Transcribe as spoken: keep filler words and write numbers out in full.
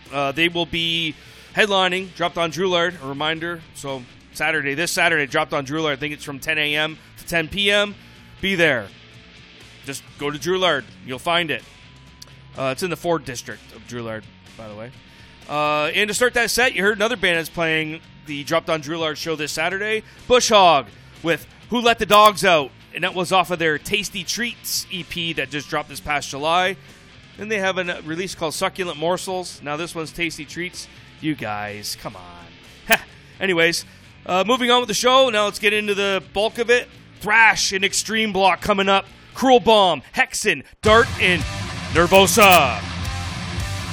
Uh, they will be headlining Dropped on Droulard, a reminder. So Saturday, this Saturday, Dropped on Droulard. I think it's from ten a.m. to ten p.m. Be there. Just go to Droulard. You'll find it. Uh, it's in the Ford district of Droulard, by the way. Uh, and to start that set, you heard another band that's playing the Dropped on Droulard show this Saturday, Bush Hog, with Who Let the Dogs Out. And that was off of their Tasty Treats E P that just dropped this past July. Then they have a release called Succulent Morsels. Now this one's Tasty Treats. You guys, come on. Anyways, uh, moving on with the show. Now let's get into the bulk of it. Thrash and Extreme Block coming up. Cruel Bomb, Hexen, Dart, and Nervosa.